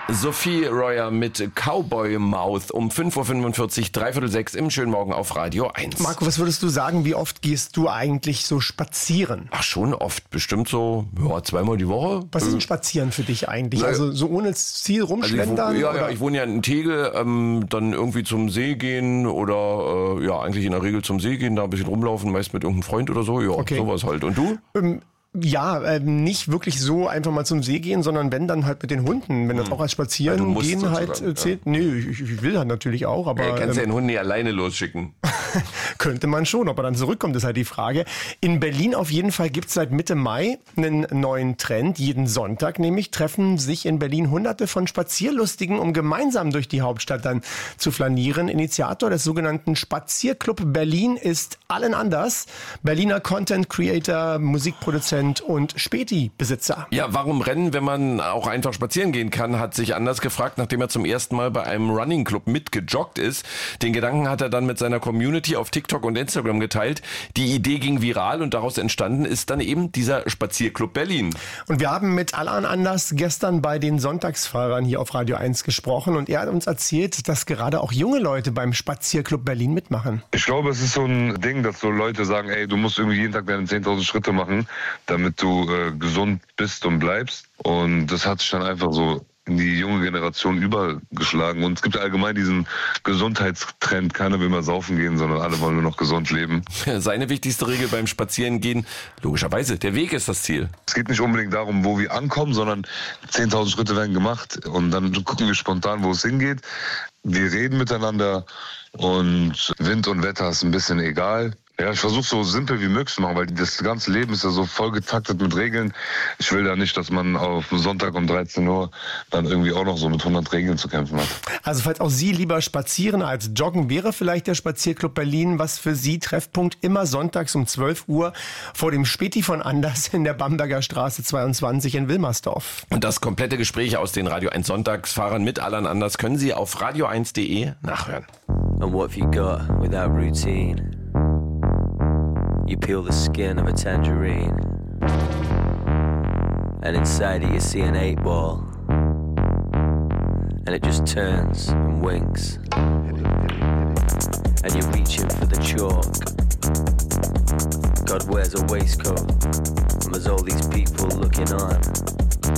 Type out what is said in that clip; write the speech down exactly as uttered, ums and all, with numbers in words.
Sophie Royer mit Cowboy Mouth um fünf Uhr fünfundvierzig, dreiviertel sechs im schönen Morgen auf Radio eins. Marco, was würdest du sagen, wie oft gehst du eigentlich so spazieren? Ach, schon oft. Bestimmt so ja, zweimal die Woche. Was ist ein Spazieren für dich eigentlich? Na, also so ohne Ziel rumschlendern? Also ich, ja, oder? ja, ich wohne ja in Tegel, ähm, dann irgendwie zum See gehen oder äh, ja, eigentlich in der Regel zum See gehen, da ein bisschen rumlaufen, meist mit irgendeinem Freund oder so. Ja, okay. Sowas halt. Und du? Ähm, Ja, äh, nicht wirklich so einfach mal zum See gehen, sondern wenn dann halt mit den Hunden. Wenn das auch als Spazieren Ja, du musst gehen halt sozusagen, äh, zählt. Nee, ich, ich will halt natürlich auch, aber Ja, kannst ja ähm, den Hund nicht alleine losschicken. könnte man schon. Ob er dann zurückkommt, ist halt die Frage. In Berlin auf jeden Fall gibt's seit Mitte Mai einen neuen Trend. Jeden Sonntag nämlich treffen sich in Berlin Hunderte von Spazierlustigen, um gemeinsam durch die Hauptstadt dann zu flanieren. Initiator des sogenannten Spazierclub Berlin ist Allen Anders, Berliner Content Creator, Musikproduzent und Späti-Besitzer. Ja, warum rennen, wenn man auch einfach spazieren gehen kann, hat sich Anders gefragt, nachdem er zum ersten Mal bei einem Running Club mitgejoggt ist. Den Gedanken hat er dann mit seiner Community auf TikTok und Instagram geteilt. Die Idee ging viral und daraus entstanden ist dann eben dieser Spazierclub Berlin. Und wir haben mit Allen Anders gestern bei den Sonntagsfahrern hier auf Radio eins gesprochen und er hat uns erzählt, dass gerade auch junge Leute beim Spazierclub Berlin mitmachen. Ich glaube, es ist so ein Ding, dass so Leute sagen, ey, du musst irgendwie jeden Tag deine zehntausend Schritte machen, damit du äh, gesund bist und bleibst. Und das hat sich dann einfach so in die junge Generation übergeschlagen. Und es gibt ja allgemein diesen Gesundheitstrend. Keiner will mehr saufen gehen, sondern alle wollen nur noch gesund leben. Seine wichtigste Regel beim Spazierengehen, logischerweise, der Weg ist das Ziel. Es geht nicht unbedingt darum, wo wir ankommen, sondern zehntausend Schritte werden gemacht. Und dann gucken wir spontan, wo es hingeht. Wir reden miteinander und Wind und Wetter ist ein bisschen egal. Ja, ich versuche so simpel wie möglich zu machen, weil das ganze Leben ist ja so voll getaktet mit Regeln. Ich will da nicht, dass man auf Sonntag um dreizehn Uhr dann irgendwie auch noch so mit hundert Regeln zu kämpfen hat. Also falls auch Sie lieber spazieren als joggen, wäre vielleicht der Spazierclub Berlin was für Sie. Treffpunkt immer sonntags um zwölf Uhr vor dem Späti von Anders in der Bamberger Straße zweiundzwanzig in Wilmersdorf. Und das komplette Gespräch aus den Radio eins Sonntagsfahrern mit Allen Anders können Sie auf radio eins punkt de nachhören. And what have you got without routine? You peel the skin of a tangerine, and inside it you see an eight ball, and it just turns and winks, and you're reaching for the chalk. God wears a waistcoat, and there's all these people looking on.